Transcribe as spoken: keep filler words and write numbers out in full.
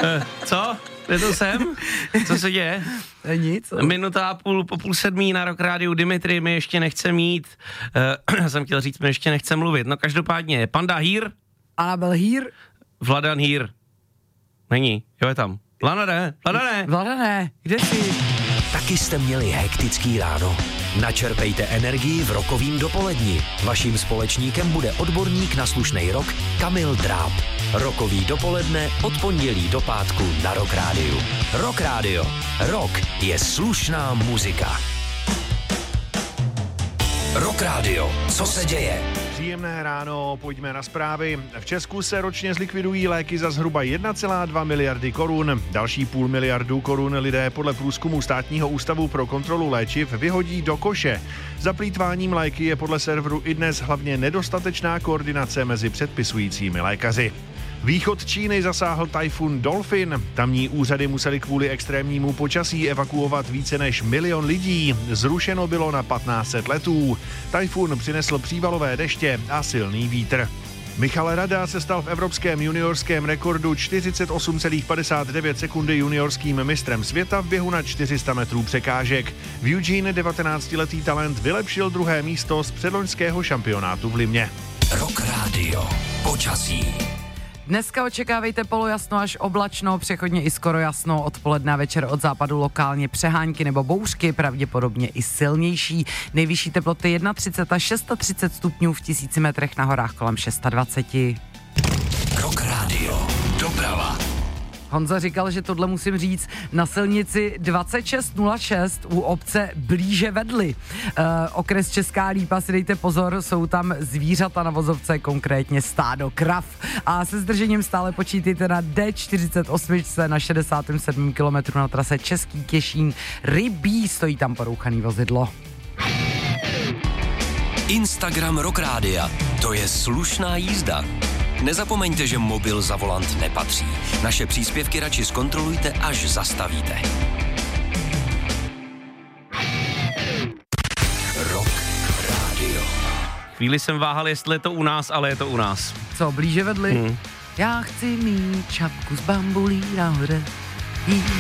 Co? Je to sem? Co se děje? Nic. Minuta a půl po půl sedmí na Rock Rádiu. Dimitri mi ještě nechce mít. Uh, jsem chtěl říct, mi ještě nechce mluvit. No každopádně, Panda here. Anabel here. Vladan here. Není, jo je tam. Vladane, Vladane. Vladane, kde jsi? Taky jste měli hektický ráno. Načerpejte energii v rokovým dopoledni. Vaším společníkem bude odborník na slušnej rock Kamil Dráb. Rokový dopoledne od pondělí do pátku na Rock Rádiu. Rock Rádio. Rock je slušná muzika. Rock Rádio. Co se děje? Příjemné ráno, pojďme na zprávy. V Česku se ročně zlikvidují léky za zhruba jedna celá dva miliardy korun. Další půl miliardu korun lidé podle průzkumu Státního ústavu pro kontrolu léčiv vyhodí do koše. Za plýtváním léky je podle serveru i dnes hlavně nedostatečná koordinace mezi předpisujícími lékaři. Východ Číny zasáhl tajfun Dolphin. Tamní úřady museli kvůli extrémnímu počasí evakuovat více než milion lidí. Zrušeno bylo na patnáct set letů. Tajfun přinesl přívalové deště a silný vítr. Michal Rada se stal v evropském juniorském rekordu čtyřicet osm celá padesát devět sekundy juniorským mistrem světa v běhu na čtyři sta metrů překážek. V Eugene devatenáctiletý talent vylepšil druhé místo z předloňského šampionátu v Limě. Rock Radio. Počasí. Dneska očekávejte polojasno až oblačno, přechodně i skoro jasno, odpoledne a večer od západu lokálně přehánky nebo bouřky, pravděpodobně i silnější. Nejvyšší teploty třicet jedna až třicet šest stupňů, v tisíci metrech na horách kolem dvacet šest. Rock Radio. Doprava. Honza říkal, že tohle musím říct, na silnici dvacet šest nula šest u obce Blíže vedli. E, okres Česká Lípa, si dejte pozor, jsou tam zvířata na vozovce, konkrétně stádo krav. A se zdržením stále počítejte na D čtyřicet osm na šedesát sedm kilometrů na trase Český Těšín. Rybí, stojí tam porouchaný vozidlo. Instagram Rock Rádia. To je slušná jízda. Nezapomeňte, že mobil za volant nepatří. Naše příspěvky radši zkontrolujte, až zastavíte. Rock Radio. Chvíli jsem váhal, jestli je to u nás, ale je to u nás. Co, Blíže vedli? Hmm. Já chci mít čapku z bambulí nahoře.